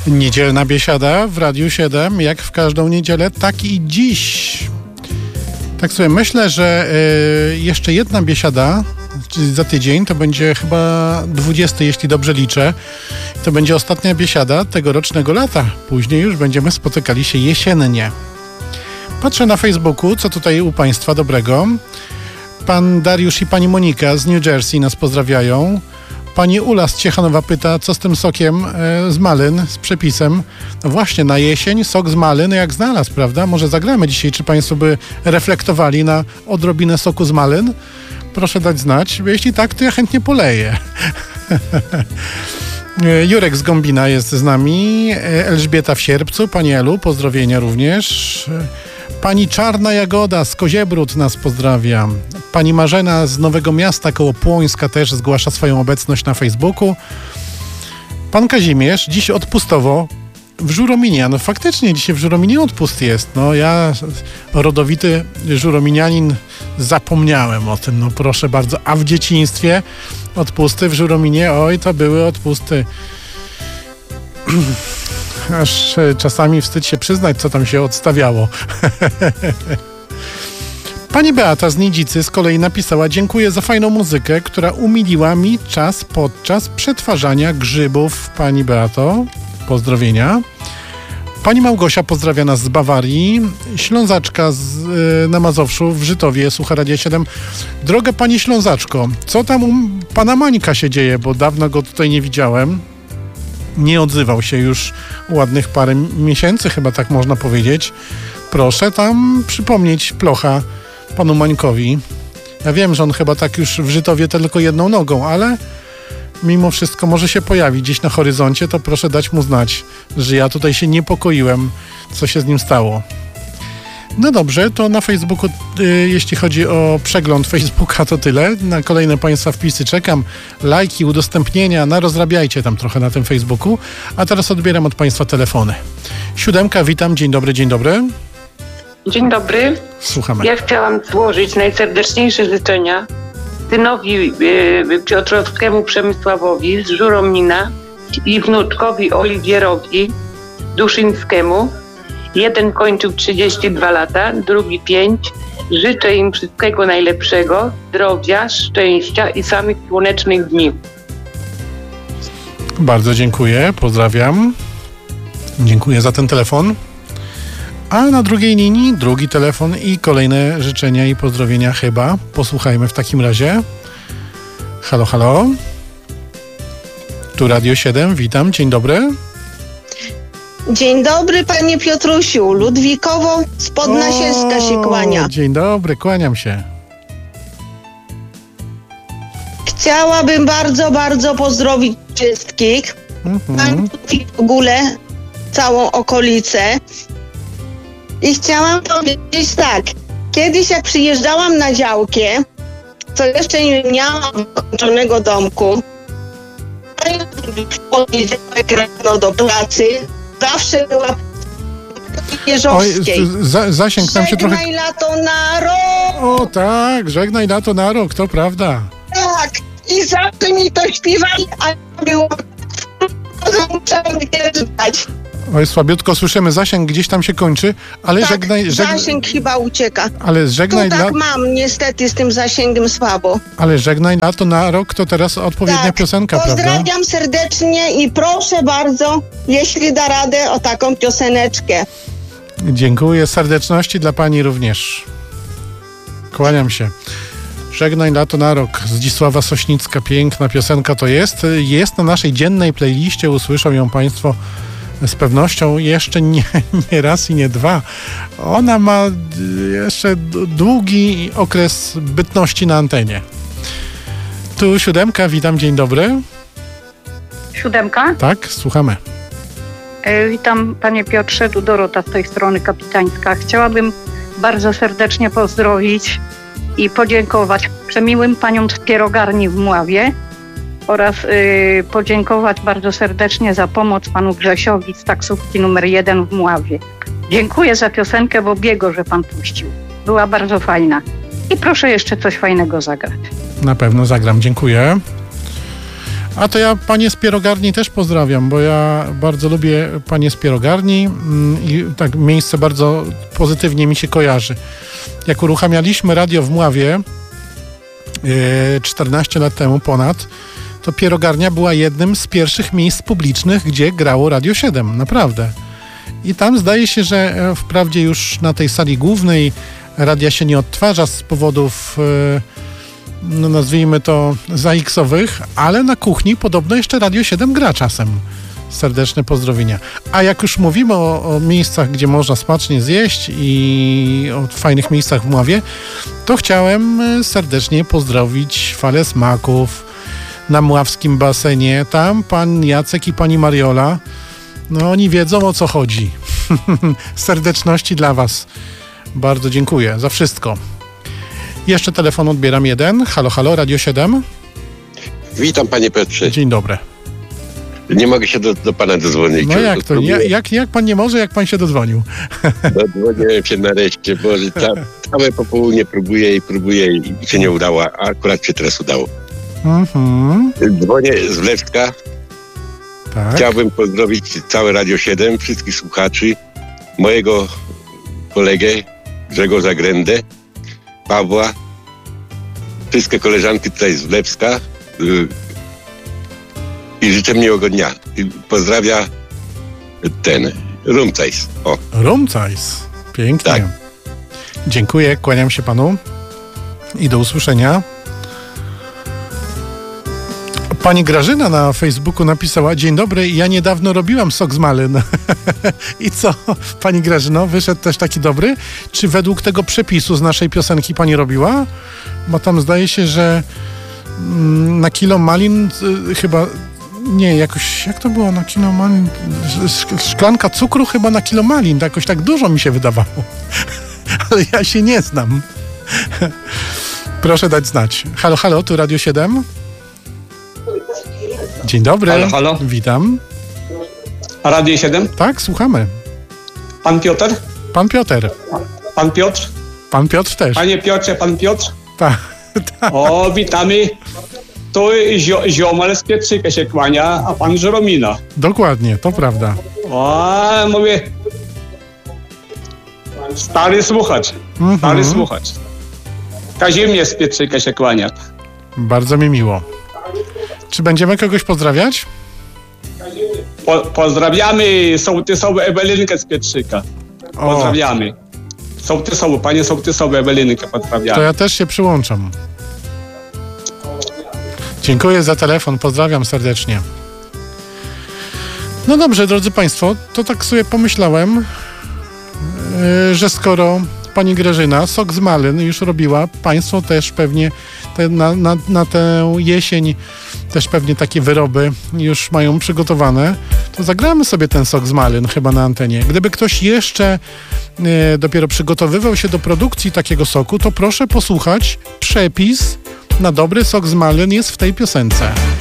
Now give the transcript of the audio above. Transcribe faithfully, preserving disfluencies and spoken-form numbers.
Niedzielna biesiada w Radiu siedem, jak w każdą niedzielę, tak i dziś. Tak sobie myślę, że y, jeszcze jedna biesiada, czyli za tydzień, to będzie chyba dwudziesty, jeśli dobrze liczę. To będzie ostatnia biesiada tegorocznego lata. Później już będziemy spotykali się jesiennie. Patrzę na Facebooku, co tutaj u Państwa dobrego. Pan Dariusz i pani Monika z New Jersey nas pozdrawiają. Pani Ula z Ciechanowa pyta, co z tym sokiem e, z malyn, z przepisem. No właśnie, na jesień sok z malyn jak znalazł, prawda? Może zagramy dzisiaj, czy Państwo by reflektowali na odrobinę soku z malyn? Proszę dać znać, bo jeśli tak, to ja chętnie poleję. Jurek z Gombina jest z nami, Elżbieta w Sierpcu, pani Elu, pozdrowienia również. Pani Czarna Jagoda z Koziebród nas pozdrawia. Pani Marzena z Nowego Miasta koło Płońska też zgłasza swoją obecność na Facebooku. Pan Kazimierz, dziś odpustowo w Żurominie. No faktycznie dzisiaj w Żurominie odpust jest. No ja, rodowity żurominianin, zapomniałem o tym. No proszę bardzo. A w dzieciństwie odpusty w Żurominie, oj, to były odpusty. Aż czasami wstyd się przyznać, co tam się odstawiało. Pani Beata z Nidzicy z kolei napisała: dziękuję za fajną muzykę, która umiliła mi czas podczas przetwarzania grzybów. Pani Beato, pozdrowienia. Pani Małgosia pozdrawia nas z Bawarii. Ślązaczka z, yy, na Mazowszu w Żytowie, słucha Radia siedem. Droga pani Ślązaczko, co tam u pana Mańka się dzieje, bo dawno go tutaj nie widziałem. Nie odzywał się już ładnych parę miesięcy, chyba tak można powiedzieć. Proszę tam przypomnieć plocha panu Mańkowi. Ja wiem, że on chyba tak już w Żytowie tylko jedną nogą, ale mimo wszystko może się pojawi gdzieś na horyzoncie, to proszę dać mu znać, że ja tutaj się niepokoiłem, co się z nim stało. No dobrze, to na Facebooku, y, jeśli chodzi o przegląd Facebooka, to tyle. Na kolejne Państwa wpisy czekam. Lajki, udostępnienia, narozrabiajcie tam trochę na tym Facebooku. A teraz odbieram od Państwa telefony. Siódemka, witam, dzień dobry, dzień dobry. Dzień dobry. Słuchamy. Ja chciałam złożyć najserdeczniejsze życzenia synowi y, Piotrowskiemu Przemysławowi z Żuromina i wnuczkowi Oliwierowi Duszyńskiemu. Jeden kończył trzydzieści dwa lata, drugi pięć. Życzę im wszystkiego najlepszego, zdrowia, szczęścia i samych słonecznych dni. Bardzo dziękuję, pozdrawiam. Dziękuję za ten telefon. A na drugiej linii drugi telefon i kolejne życzenia i pozdrowienia chyba. Posłuchajmy w takim razie. Halo, halo. Tu Radio siedem, witam, dzień dobry. Dzień dobry, panie Piotrusiu. Ludwikowo z Podnasielska się kłania. Dzień dobry, kłaniam się. Chciałabym bardzo, bardzo pozdrowić wszystkich. Mhm. W ogóle całą okolicę. I chciałam powiedzieć tak. Kiedyś jak przyjeżdżałam na działkę, to jeszcze nie miałam wykończonego domku. W poniedziałek rano do pracy. Zawsze była w Jeżowskiej. Oj, za, zasięg nam się trochę... Żegnaj lato na rok! O tak, żegnaj lato na rok, to prawda. Tak, i zawsze mi to śpiewali, a było... Muszę wjeżdżać. Oj, słabiutko słyszymy, zasięg gdzieś tam się kończy, ale Tak, żegnaj... Żeg... zasięg chyba ucieka. Ale żegnaj To tak lato... mam niestety z tym zasięgiem słabo. Ale żegnaj lato na rok to teraz odpowiednia Tak, piosenka, prawda? pozdrawiam serdecznie i proszę bardzo, jeśli da radę, o taką pioseneczkę. Dziękuję, serdeczności dla pani również. Kłaniam się. Żegnaj lato na rok. Zdzisława Sośnicka, piękna piosenka to jest. Jest na naszej dziennej playliście, usłyszą ją państwo z pewnością jeszcze nie, nie raz i nie dwa. Ona ma jeszcze długi okres bytności na antenie. Tu siódemka, witam, dzień dobry. Siódemka? Tak, słuchamy. E, witam panie Piotrze, tu Dorota z tej strony Kapitańska. Chciałabym bardzo serdecznie pozdrowić i podziękować przemiłym paniom z Pierogarni w Mławie oraz y, podziękować bardzo serdecznie za pomoc panu Grzesiowi z taksówki numer jeden w Mławie. Dziękuję za piosenkę Bobiego, że pan puścił. Była bardzo fajna. I proszę jeszcze coś fajnego zagrać. Na pewno zagram, dziękuję. A to ja panie z Pierogarni też pozdrawiam, bo ja bardzo lubię panie z Pierogarni i tak miejsce bardzo pozytywnie mi się kojarzy. Jak uruchamialiśmy radio w Mławie czternaście lat temu ponad, to Pierogarnia była jednym z pierwszych miejsc publicznych, gdzie grało Radio siedem, naprawdę. I tam zdaje się, że wprawdzie już na tej sali głównej radia się nie odtwarza z powodów, no nazwijmy to, zaiksowych, ale na kuchni podobno jeszcze Radio siedem gra czasem. Serdeczne pozdrowienia. A jak już mówimy o, o miejscach, gdzie można smacznie zjeść i o fajnych miejscach w Mławie, to chciałem serdecznie pozdrowić Falę Smaków na mławskim basenie. Tam pan Jacek i pani Mariola, no oni wiedzą, o co chodzi. Serdeczności dla was. Bardzo dziękuję za wszystko. Jeszcze telefon odbieram jeden. Halo, halo, Radio siedem. Witam panie Piotrze. Dzień dobry. Nie mogę się do, do pana dodzwonić. No jak to? Ja, jak, jak pan nie może, jak pan się dodzwonił? Dodzwoniłem się nareszcie, bo ca, całe popołudnie próbuję i próbuję i się nie udało, a akurat się teraz udało. Mhm. Dzwonię z Wlewska. Tak. Chciałbym pozdrowić całe Radio siedem, wszystkich słuchaczy, mojego kolegę Grzegorza Grędę, Pawła, wszystkie koleżanki tutaj z Wlewska yy, i życzę miłego dnia. I pozdrawia ten Rumcajs. O. Rumcajs. Pięknie. Tak. Dziękuję, kłaniam się panu i do usłyszenia. Pani Grażyna na Facebooku napisała: dzień dobry, ja niedawno robiłam sok z malin. I co, pani Grażyno, wyszedł też taki dobry? Czy według tego przepisu z naszej piosenki pani robiła? Bo tam zdaje się, że na kilo malin y, chyba, nie, jakoś, jak to było na kilo malin? Szklanka cukru chyba na kilo malin, to jakoś tak dużo mi się wydawało. Ale ja się nie znam. Proszę dać znać. Halo, halo, tu Radio siedem. Dzień dobry. Halo, halo. Witam. Radio siedem? Tak, słuchamy. Pan Piotr? Pan Piotr. Pan Piotr? Pan Piotr też. Panie Piotrze, pan Piotr? Tak. Ta. O, witamy. To zio, ziomal z Pietrzyka się kłania, a pan Żeromina. Dokładnie, to prawda. O, mówię. Stary słuchacz. Mhm. Stary słuchacz. Kazimierz z Pietrzyka się kłania. Bardzo mi miło. Czy będziemy kogoś pozdrawiać? Po, pozdrawiamy sołtysową Ewelinkę z Pietrzyka. Pozdrawiamy. Sołtysową, panie sołtysową Ewelinkę pozdrawiamy. To ja też się przyłączam. Dziękuję za telefon, pozdrawiam serdecznie. No dobrze, drodzy państwo, to tak sobie pomyślałem, yy, że skoro pani Grażyna sok z malin już robiła, państwo też pewnie te, na, na, na tę jesień też pewnie takie wyroby już mają przygotowane, to zagramy sobie ten sok z malin chyba na antenie. Gdyby ktoś jeszcze y, dopiero przygotowywał się do produkcji takiego soku, to proszę posłuchać. Przepis na dobry sok z malin jest w tej piosence.